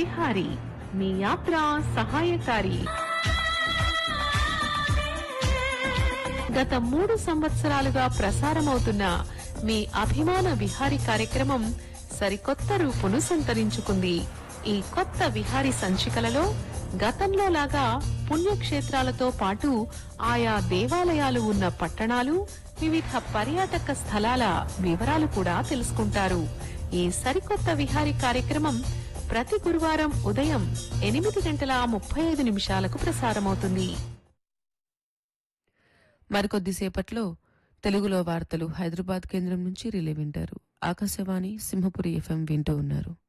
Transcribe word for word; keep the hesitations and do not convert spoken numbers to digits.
విహారీ మీ యాత్ర సహాయకారి. గత మూడు సంవత్సరాలుగా ప్రసారమవుతున్న మీ అభిమాన విహారీ కార్యక్రమం సరికొత్త రూపును సంతరించుకుంది. ఈ కొత్త విహారీ సంచికలలో గతంలో లాగా పుణ్యక్షేత్రాలతో పాటు ఆయా దేవాలయాలు ఉన్న పట్టణాలు, వివిధ పర్యాటక స్థలాల వివరాలు కూడా తెలుసుకుంటారు. ఈ సరికొత్త విహారీ కార్యక్రమం ప్రతి గురువారం ఉదయం ఎనిమిది గంటల ముప్పై ఐదు నిమిషాలకు ప్రసారమవుతుంది. మరికొద్దిసేపట్లో తెలుగులో వార్తలు హైదరాబాద్ కేంద్రం నుంచి రిలే వింటారు. ఆకాశవాణి సింహపురి ఎఫ్ఎం వింటూ ఉన్నారు.